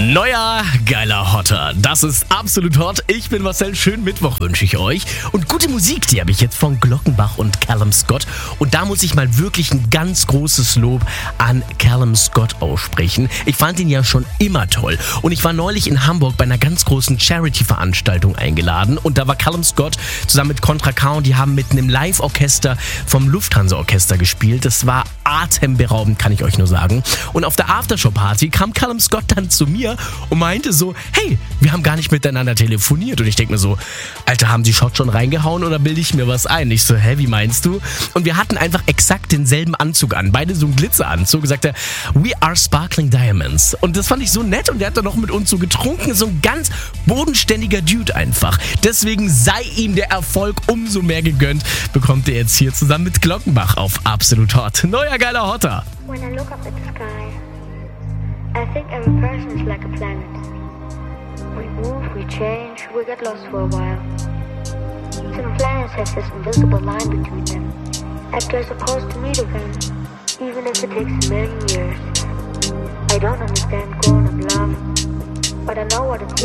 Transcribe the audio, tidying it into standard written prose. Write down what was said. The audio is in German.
Neuer, geiler Hotter. Das ist absolut hot. Ich bin Marcel. Schönen Mittwoch wünsche ich euch. Und gute Musik, die habe ich jetzt von Glockenbach und Callum Scott. Und da muss ich mal wirklich ein ganz großes Lob an Callum Scott aussprechen. Ich fand ihn ja schon immer toll. Und ich war neulich in Hamburg bei einer ganz großen Charity-Veranstaltung eingeladen. Und da war Callum Scott zusammen mit Contra K und die haben mit einem Live-Orchester vom Lufthansa-Orchester gespielt. Das war atemberaubend, kann ich euch nur sagen. Und auf der Aftershow-Party kam Callum Scott dann zu mir und meinte so, hey, wir haben gar nicht miteinander telefoniert. Und ich denke mir so, Alter, haben die Shot schon reingehauen oder bilde ich mir was ein? Ich so, hä, wie meinst du? Und wir hatten einfach exakt denselben Anzug an. Beide so einen Glitzeranzug. Sagt er, we are sparkling diamonds. Und das fand ich so nett und der hat dann noch mit uns so getrunken. So ein ganz bodenständiger Dude einfach. Deswegen sei ihm der Erfolg umso mehr gegönnt. Bekommt er jetzt hier zusammen mit Glockenbach auf Absolut Hot. Neuer geiler Hotter. When I look up at the sky, I think every person is like a planet. We move, we change, we get lost for a while. Some planets have this invisible line between them, that they're supposed to meet again, even if it takes a million years. I don't understand growing up love, but I know what it